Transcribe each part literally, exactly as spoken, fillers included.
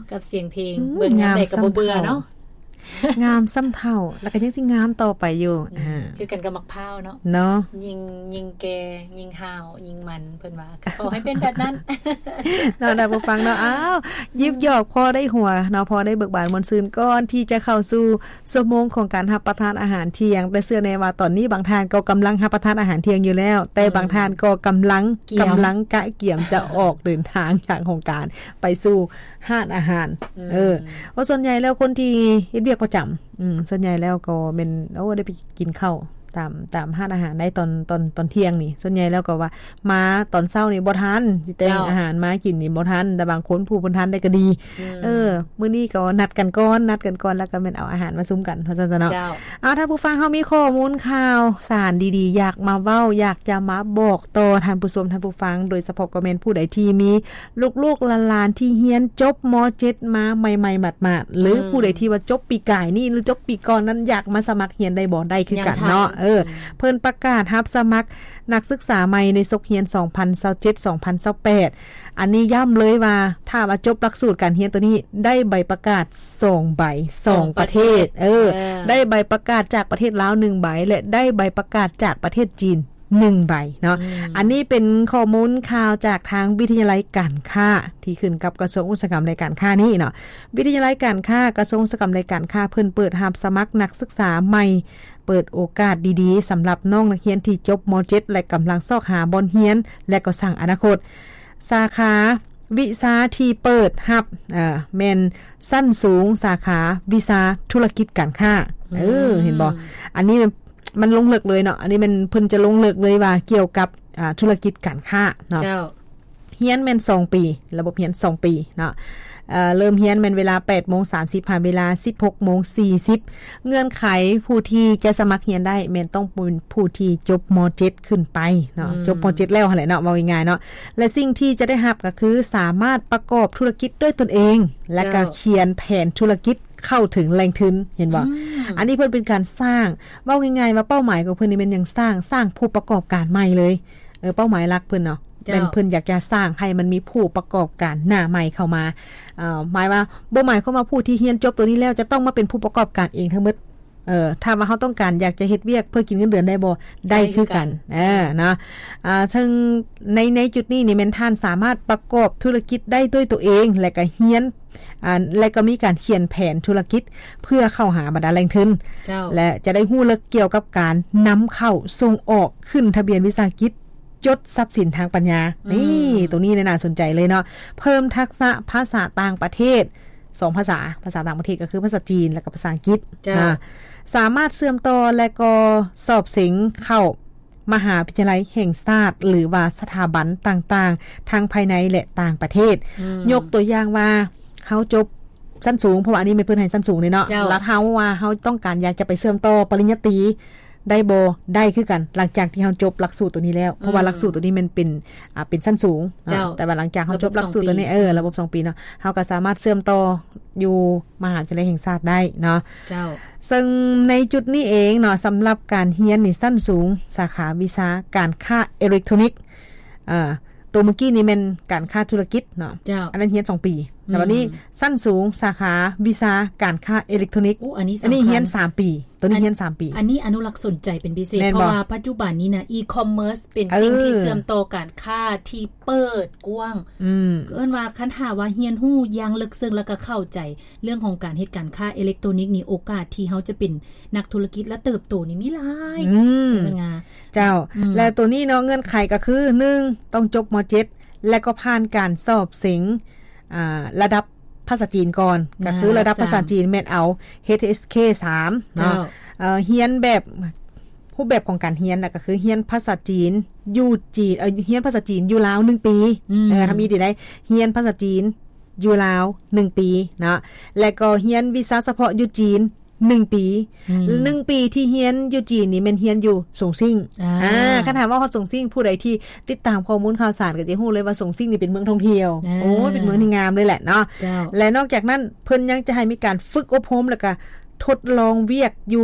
กับเสียงเพลงเบิ่งงามได้ก็บ่เบื่อเนาะงามซ้ำเท่าแล้วก็ยังสิงามต่อไปอยู่อ่าคือกันกับมักพร้าวเนาะเนาะยิงยิงแกยิงห่าวยิงมันเพิ่นว่าขอให้เป็นแบบนั้นเนาะได้บ่ฟังเนาะอ้าวยิบหยอกพอได้หัวเนาะพอได้เบิกบานมนต์ซื่นก่อนที่จะเข้าสู่ชั่วโมงของการรับประทานอาหารเที่ยงแต่เชื่อแน่ว่าตอนนี้บางท่านก็กำลังรับประทานอาหารเที่ยงอยู่แล้วแต่บางท่านก็กำลังกำลังกะเกี่ยมจะออกเดินทางอย่างของการไปสู่ห้านอาหารเออเพราะส่วนใหญ่แล้วคนที่เฮ็ดเวียกประจำอืมส่วนใหญ่แล้วก็เป็นโอ้ได้ไปกินข้าวตามตามห้านอาหารได้ตอนตอนตอนเที่ยงนี่ส่วนใหญ่แล้วก็ว่ามาตอนเช้านี่บ่ทันสิแต่งอาหารมากินนี่บ่ทันแต่บางคนผู้เพิ่นทันได้ก็ดีเออมื้อนี้ก็นัดกันก่อนนัดกันก่อนแล้วก็แม่นเอาอาหารมาซุ่มกันเพราะฉะนั้นเนาะเอาถ้าผู้ฟังเฮามีข้อมูลข่าวสารดีๆอยากมาเว้าอยากจะมาบอกต่อท่านผู้ชมท่านผู้ฟังโดยเฉพาะก็แม่นผู้ใดที่มีลูกๆหลานๆที่เรียนจบม.เจ็ด มาใหม่ๆหมาดๆหรือผู้ใดที่ว่าจบปีกายนี่หรือจบปีก่อนนั้นอยากมาสมัครเรียนได้บ่ได้คือกันเนาะเออเพิ่นประกาศรับสมัครนักศึกษาใหม่ในศกเรียนสองพันยี่สิบเจ็ด สองพันยี่สิบแปดอันนี้ย้ำเลยว่าถ้าว่าจบหลักสูตรการเรียนตัวนี้ได้ใบประกาศสองใบสองประเทศเออได้ใบประกาศจากประเทศลาวหนึ่งใบและได้ใบประกาศจากประเทศจีนหนึ่งใบเนาะอันนี้เป็นข้อมูลข่าวจากทางวิทยาลัยการค้าที่ขึ้นกับกระทรวงอุตสาหกรรมและการค้านี่เนาะวิทยาลัยการค้ากระทรวงอุตสาหกรรมและการค้าเพิ่นเปิดรับสมัครนักศึกษาใหม่เปิดโอกาสดีๆสำหรับน้องนักเรียนที่จบม.เจ็ด และกำลังซอกหาบ่อนเรียนและก็สร้างอนาคตสาขาวิชาที่เปิดรับอ่าแม่นสั้นสูงสาขาวิชาธุรกิจการค้าเออเห็นบ่อันนี้มันลงลึกเลยเนาะอันนี้มันเพิ่นจะลงลึกเลยว่าเกี่ยวกับอ่าธุรกิจการค้าเนาะเรียนแม่นสองปีระบบเรียนสองปีเนาะเอ่อเริ่มเรียนแม่นเวลา แปดโมงสามสิบ ผ่านเวลา สิบหกโมงสี่สิบ เงื่อนไขผู้ที่จะสมัครเรียนได้แม่นต้องเป็นผู้ที่จบม.เจ็ด ขึ้นไปเนาะจบม.เจ็ด แล้วหั่นแหละเนาะว่าง่ายๆเนาะและสิ่งที่จะได้รับก็คือสามารถประกอบธุรกิจด้วยตนเองและก็เขียนแผนธุรกิจเข้าถึงแหล่งทุนเห็นบ่ อ, อันนี้เพิ่นเป็นการสร้างเว้าง่ายๆว่าเป้าหมายของเพิ่นนี่มันยังสร้างสร้างผู้ประกอบการใหม่เลยเออเป้าหมายหลักเพิ่นเนาะเป็นเพิ่นอยากจะสร้างให้มันมีผู้ประกอบการหน้าใหม่เข้ามาเอ่อหมายว่าบ่หมายความว่าผู้ที่เรียนจบตัวนี้แล้วจะต้องมาเป็นผู้ประกอบการเองทั้งหมดเอ่อถ้าว่าเฮาต้องการอยากจะเฮ็ดเวียกเพื่อกินเงินเดือนได้บ่ได้คือกันเออเนาะอ่าซึ่งในในจุดนี้นี่แม่นท่านสามารถประกอบธุรกิจได้ด้วยตัวเองและก็เรียนอ่าและก็มีการเขียนแผนธุรกิจเพื่อเข้าหาบรรดาแหล่งทุนและจะได้ฮู้ลึกเกี่ยวกับการนำเข้าส่งออกขึ้นทะเบียนวิสาหกิจจดทรัพย์สินทางปัญญานี่ตรงนี้น่าสนใจเลยเนาะเพิ่มทักษะภาษาต่างประเทศสองภาษาภาษาต่างประเทศก็คือภาษาจีนและก็ภาษาอังกฤษนะสามารถเชื่อมต่อและก็สอบเสงเข้ามหาวิทยาลัยแห่งชาติหรือว่าสถาบันต่างๆทั้งภายในและต่างประเทศยกตัวอย่างว่าเฮาจบชั้นสูงเพราะว่าอันนี้เป็นเพิ่นให้ชั้นสูงนี่เนาะแล้วเฮาว่าเฮาต้องการอยากจะไปเชื่อมต่อปริญญาตรีได้บ่ได้คือกันหลังจากที่เฮาจบหลักสูตรตัวนี้แล้วเพราะว่าหลักสูตรตัวนี้มันเป็นอ่าเป็นชั้นสูงแต่ว่าหลังจากเฮาจบหลักสูตรตัวนี้เออระบบสองปีเนาะเฮาก็สามารถเชื่อมต่ออยู่มหาวิทยาลัยแห่งชาติได้เนาะเจ้าซึ่งในจุดนี้เองเนาะสำหรับการเรียนนี่ชั้นสูงสาขาวิชาการค้าอิเล็กทรอนิกส์อ่าตัวเมื่อกี้นี่เป็นการค้าธุรกิจเนาะอันนั้นเรียนสองปีแต่วันนี้ชั้นสูงสาขาวิชาการค้าอิเล็กทรอนิกส์อันนี้อันนี้เรียนสามปีตัวนี้เรียนสามปีอันนี้อนุรักษ์สนใจเป็นพิเศษเพราะว่าปัจจุบันนี้นะอีคอมเมิร์ซเป็นสิ่งที่เชื่อมต่อการค้าที่เปิดกว้างอืมเอิ้นว่าคันถ้าว่าเรียนรู้อย่างลึกซึ้งแล้วก็เข้าใจเรื่องของการเฮ็ดการค้าอิเล็กทรอนิกส์นี่โอกาสที่เฮาจะเป็นนักธุรกิจและเติบโตนี่มีหลายอืมเป็นไงเจ้าและตัวนี้เนาะเงื่อนไขก็คือหนึ่งต้องจบม.เจ็ด และก็ผ่านการสอบเสงอ่าระดับภาษาจีนก่อนก็คือระดับภาษาจีนแม่นเอา เอช เอส เค สามเนาะเอ่อเรียนแบบรูปแบบของการเรียนน่ะก็คือเรียนภาษาจีนอยู่จีนเอ่อเรียนภาษาจีนอยู่ลาวหนึ่งปีเออถ้ามีได้เรียนภาษาจีนอยู่ลาวหนึ่งปีเนาะแล้วก็เรียนวิชาเฉพาะอยู่จีนหนึ่งปีหนึ่งปีที่เรียนอยู่จีนนี่แม่นเรียนอยู่สงซิ่งอ่าคันถามว่าฮอดสงซิ่งผู้ใดที่ติดตามข้อมูลข่าวสารก็จะรู้เลยว่าสงซิ่งนี่เป็นเมืองท่องเที่ยวโอ้เป็นเมืองที่งามเลยแหละเนาะและนอกจากนั้นเพิ่นยังจะให้มีการฝึกอบรมแล้วก็ทดลองเวียกอยู่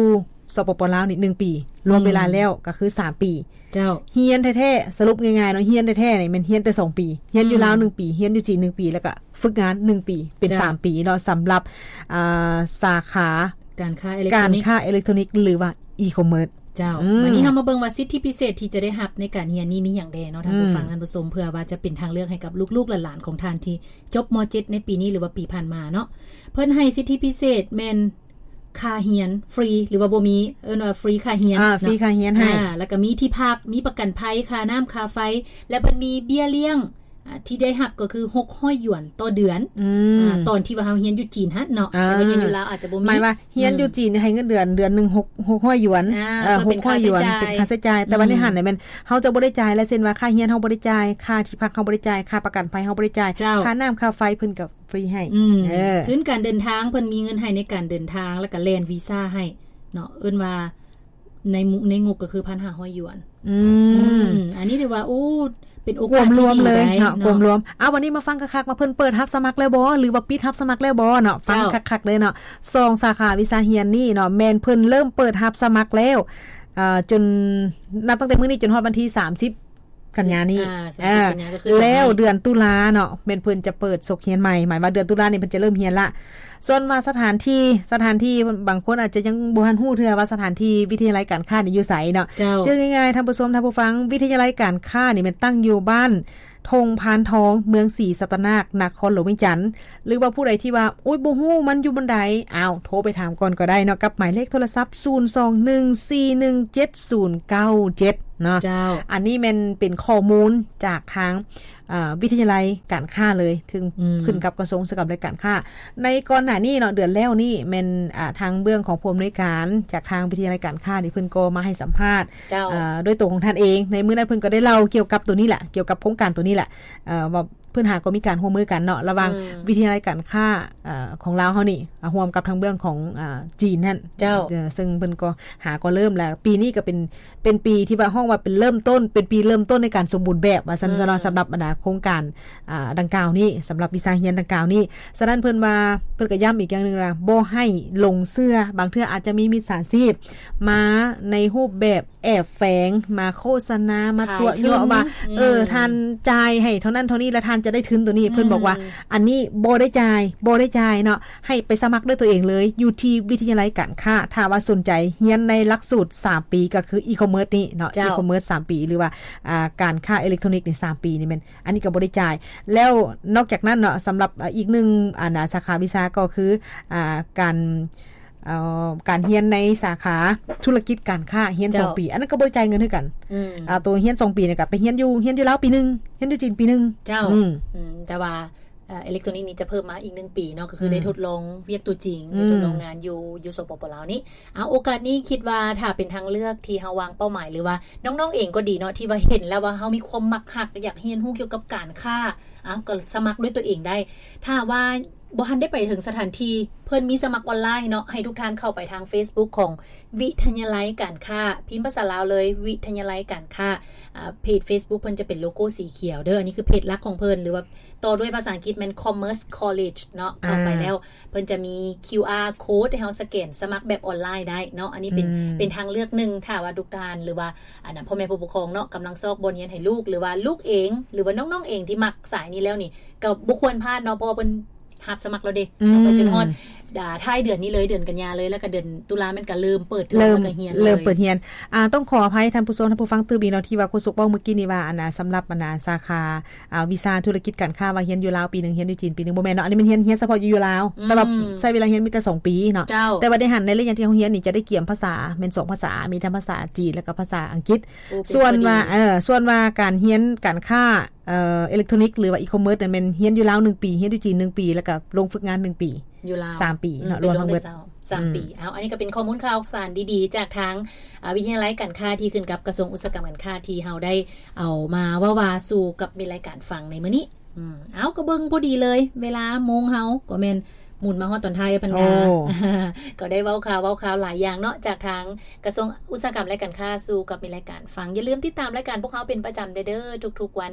สปปลาวนี่หนึ่งปีรวมเวลาแล้วก็คือสามปีเจ้าเฮียนแท้ๆสรุปง่ายๆเนาะเฮียนแท้ๆนี่มันเฮียนแต่สองปีเฮียนอยู่ลาวหนึ่งปีเฮียนอยู่จีนหนึ่งปีแล้วก็ฝึกงานหนึ่งปีเป็นสามปีเนาะสำหรับอ่าสาขาการค้าอิเล็กทรอนิกส์การค้าอิเล็กทรอนิกส์หรือว่าอีคอมเมิร์ซเจ้าวันนี้เฮามาเบิ่งว่าสิทธิพิเศษที่จะได้รับในการเรียนนี้มีหยังแดเนาะท่านผู้ฟังท่านผู้ชมเพื่อว่าจะเป็นทางเลือกให้กับลูกๆหลานๆของท่านที่จบม.เจ็ด ในปีนี้หรือว่าปีผ่านมาเนาะเพิ่นให้สิทธิพิเศษแม่นค่าเรียนฟรีหรือว่าบ่มีเอิ้นว่าฟรีค่าเรียนอ่าฟรีค่าเรียนให้อ่าแล้วก็มีที่พักมีประกันภัยค่าน้ำค่าไฟและเพิ่นมีเบี้ยเลี้ยงที่ได้รับก็คือหกร้อยหยวนต่อเดือนอ่าตอนที่ว่าเฮาเรียนอยู่จีนฮะเนาะแต่ว่าเรียนอยู่ลาวอาจจะบ่มีหมายว่าเรียนอยู่จีนให้เงินเดือนเดือนนึงหก หกร้อยหยวนเออหกร้อยหยวนเป็นค่าใช้จ่ายแต่ว่าในหันน่ะแม่นเฮาจะบ่ได้จ่ายและเช่นว่าค่าเรียนเฮาบ่ได้จ่ายค่าที่พักเฮาบ่ได้จ่ายค่าประกันภัยเฮาบ่ได้จ่ายค่าน้ำค่าไฟเพิ่นก็ฟรีให้เออถึงการเดินทางเพิ่นมีเงินให้ในการเดินทางแล้วก็แลนวีซ่าให้เนาะเอิ้นว่าในในงบก็คือ หนึ่งพันห้าร้อย หยวนอืมอันนี้ถือว่าโอ้เป็นโอกาสที่ดีเลยเนาะรวมรวมอ้าววันนี้มาฟังคักๆมาเพิ่นเปิดรับสมัครแล้วบ่หรือว่าปิดรับสมัครแล้วบ่เนาะฟังคักๆเลยเนาะสองสาขาวิชาเรียนนี่เนาะแม่นเพิ่นเริ่มเปิดรับสมัครแล้วอ่าจนนับตั้งแต่มื้อนี้จนฮอดวันที่สามสิบกันยานี้อ่าแล้วเดือนตุลาเนาะแม่นเพิ่นจะเปิดสกเรียนใหม่หมายว่าเดือนตุลานี่เพิ่นจะเริ่มเรียนละส่วนว่าสถานที่สถานที่บางคนอาจจะยังบ่ทันฮู้เทื่อว่าสถานที่วิทยาลัยการค้านี่อยู่ไสเนาะเจอง่ายๆท่านผู้ชมท่านผู้ฟังวิทยาลัยการค้านี่มันตั้งอยู่บ้านธงพานทองเมืองศรีสัตนาคนครหลวงเวียงจันทน์หรือว่าผู้ใดที่ว่าโอ๊ยบ่ฮู้มันอยู่บันไดอ้าวโทรไปถามก่อนก็ได้เนาะกับหมายเลขโทรศัพท์ศูนย์ สอง หนึ่ง สี่ หนึ่ง เจ็ด ศูนย์ เก้า เจ็ดเนาะอันนี้มันเป็นข้อมูลจากทางวิทยาลัยการค้าเลยถึงขึ้นกับกระทรวงศึกษาธิการค้าในก่อนหน้านี้เนาะเดือนแล้วนี่แม่นทางเบื้องของผู้อำนวยการจากทางวิทยาลัยการค้านี่เพิ่นก็มาให้สัมภาษณ์ด้วยตัวของท่านเองในมื้อนั้นเพิ่นก็ได้เล่าเกี่ยวกับตัวนี้แหละเกี่ยวกับโครงการตัวนี้แหละว่าเพิ่นหาก็มีการร่วมมือกันเนาะระหว่างวิทยาลัยการค้าของลาวเฮานี่ร่วมกับทางเบื้องของจีนนั่นซึ่งเพิ่นก็หาก็เริ่มแล้วปีนี้ก็เป็นเป็นปีที่ว่าห้องว่าเป็นเริ่มต้นเป็นปีเริ่มต้นในการสมบูรณ์แบบว่าซั่นๆสำหรับอนาโครงการอ่าดังกล่าวนี้สำหรับวิชาเรียนดังกล่าวนี้ฉะนั้นเพิ่นว่าเพิ่นก็ย้ำอีกอย่างนึงว่าบ่ให้ลงเสื้อบางเทื่ออาจจะมีมิจฉาชีพมาในรูปแบบแอบแฝงมาโฆษณามาตัวเยาะว่าเออท่านจ่ายให้เท่านั้นเท่านี้แล้วท่านจะได้ทุนตัวนี้เพิ่นบอกว่าอันนี้บ่ได้จ่ายบ่ได้จ่ายเนาะให้ไปสมัครด้วยตัวเองเลยอยู่ที่วิทยาลัยการค้าถ้าว่าสนใจเรียนในหลักสูตรสามปีก็คืออีคอมเมิร์ซนี่เนาะอีคอมเมิร์ซสามปีหรือว่าอ่าการค้าอิเล็กทรอนิกส์นี่สามปีนี่แม่นอันนี้ก็บ่ได้จ่ายแล้วนอกจากนั้นเนาะสำหรับอีกหนึ่งอ่าสาขาวิชาก็คืออ่าการเอ่อการเรียนในสาขาธุรกิจการค้าเรียนสองปีอันนั้นก็บ่ได้จ่ายเงินคือกันอืออ่าตัวเรียนสองปีนี่ก็ไปเรียนอยู่เรียนอยู่ลาวปีนึงเรียนอยู่จีนปีนึงเจ้าอืมแต่ว่าอิเล็กทรอนิกส์นี้จะเพิ่มมาอีกหนึ่งปีเนาะก็คือได้ทดลองเรียนตัวจริงได้ทดลองงานอยู่อยู่สปปลาวนี้เอาโอกาสนี้คิดว่าถ้าเป็นทางเลือกที่เฮาวางเป้าหมายหรือว่าน้องๆเองก็ดีเนาะที่ว่าเห็นแล้วว่าเฮามีความมักฮักอยากเรียนรู้เกี่ยวกับการค้าเอาก็สมัครด้วยตัวเองได้ถ้าว่าบ่ทันได้ไปถึงสถานที่เพิ่นมีสมัครออนไลน์เนาะให้ทุกท่านเข้าไปทาง Facebook ของวิทยาลัยการค้าพิมพ์ภาษาลาวเลยวิทยาลัยการค้าอ่าเพจ Facebook เพิ่นจะเป็นโลโก้สีเขียวเด้ออันนี้คือเพจหลักของเพิ่นหรือว่าต่อด้วยภาษาอังกฤษมัน Commerce College เนาะเข้าไปแล้วเพิ่นจะมี คิว อาร์ Code ให้เฮาสแกนสมัครแบบออนไลน์ได้เนาะอันนี้เป็นเป็นทางเลือกนึงถ้าว่าทุกท่านหรือว่าอันนั้นพ่อแม่ผู้ปกครองเนาะกำลังซอกบ่เรียนให้ลูกหรือว่าลูกเองหรือว่าน้องๆเองที่มักสายนี้แล้วนี่ก็บ่ควรพลาดเนาะเพราะว่าเพิ่นรับสมัครแล้วเด้ไปจนฮอดด่าท้ายเดือนนี้เลยเดือนกันยาเลยแล้วก็เดือนตุลามันก็เริ่มเปิดเริ่มเรียนเริ่มเปิดเรียนอ่าต้องขออภัยท่านผู้ชมท่านผู้ฟังตื้อบีเนาะที่ว่าคุณสุกเว้าเมื่อกี้นี่ว่าอันน่ะสำหรับอันน่ะสาขาอ่าวิชาธุรกิจการค้าว่าเรียนอยู่ลาวปีนึงเรียนอยู่จีนปีนึงบ่แม่นเนาะอันนี้มันเรียนเรียนเฉพาะอยู่ลาวแต่ว่าใช้เวลาเรียนมีแต่สองปีเนาะแต่ว่าได้หันในระยะที่เฮาเรียนนี่จะได้เกี่ยมภาษาแม่นสองภาษามีทั้งภาษาจีนแล้วก็ภาษาอังกฤษส่วนว่าเออส่วนว่าการเรียนการค้าเอ่ออิเล็กทรอนิกส์หรือว่าอีคอมเมิร์ซนั่นแม่นเรียนอยู่ลาวหนึ่งปีเรียนอยู่จีนหนึ่งปีแล้วก็ลงฝึกงานหนึ่งปีอยู่ลาวสามปีเนาะรวมทั้งหมดสามปีเอาอันนี้ก็เป็นข้อมูลข่าวสารดีๆจากทางวิทยาลัยการค้าที่ขึ้นกับกระทรวงอุตสาหกรรมการค้าที่เฮาได้เอามาว่าวาสู่กับมีรายการฟังในมื้อนี้อืมเอาก็เบิ่งพอดีเลยเวลาโมงเฮาก็แม่นหมุนมาฮอดตอนท้ายปัญญาก็ได้เว้าข่าวเว้าข่าวหลายอย่างเนาะจากทางกระทรวงอุตสาหกรรมและการค้าสู่กับมีรายการฟังอย่าลืมติดตามรายการพวกเฮาเป็นประจำเด้อทุกๆวัน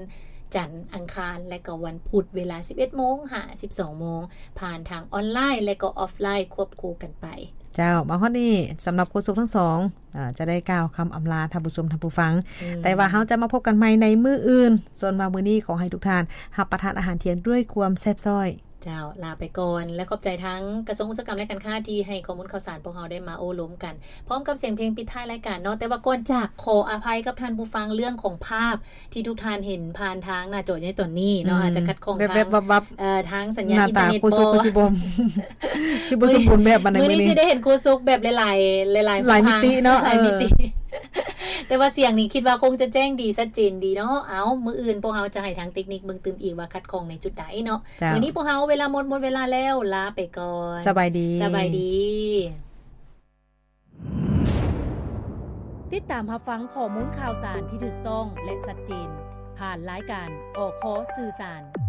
จันทร์อังคารและก็วันพุธเวลา สิบเอ็ดโมง ถึง สิบสองโมงผ่านทางออนไลน์และก็ออฟไลน์ควบคู่กันไปเจ้ามาฮอดนี้สำหรับโฆษกทั้งสองอ่าจะได้กล่าวคำอำลาท่านผู้ชมท่านผู้ฟังแต่ว่าเฮาจะมาพบกันใหม่ในมื้ออื่นส่วนมามื้อนี้ขอให้ทุกท่านรับประทานอาหารเที่ยงด้วยความแซ่บซ้อยเจ้าลาไปก่อนและขอบใจทั้งกระทรวงอุตสาหกรรมและการค้าที่ให้ข้อมูลข่าวสารพวกเราได้มาโอ้ล้มกันพร้อมกับเสียงเพลงปิดท้ายรายการเนาะแต่ว่าก่อนจากขออภัยกับท่านผู้ฟังเรื่องของภาพที่ทุกท่านเห็นผ่านทางหน้าจอในตอนนี้เนาะอาจจะขัดข้องทางเอ่อทางสัญญาณอินเทอร์เน็ตบ่สิบ่สิบ่สมบูรณ์แบบบัดนี้มื้อนี้สิได้เห็นโคซุกแบบหลายๆหลายๆหลายมิติเนาะหลายมิติแต่ว่าเสียงนี้คิดว่าคงจะแจ้งดีชัดเจนดีเนาะเอามื้ออื่นพวกเราจะให้ทางเทคนิคเบิ่งตืมอีกว่าคัดข้องในจุดใดเนาะมื้อนี้พวกเราเวลาหมดหมดเวลาแล้วลาไปก่อนสบายดีสบายดีติดตามรับฟังข้อมูลข่าวสารที่ถูกต้องและชัดเจนผ่านรายการอคสื่อสาร